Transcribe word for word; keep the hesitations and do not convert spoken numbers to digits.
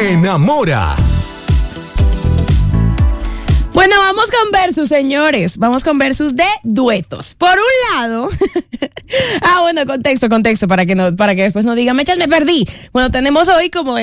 enamora. Bueno, vamos con versus, señores. Vamos con versus de duetos. Por un lado, ah, bueno, contexto, contexto, para que no, para que después no digan, Mechas, me perdí. Bueno, tenemos hoy como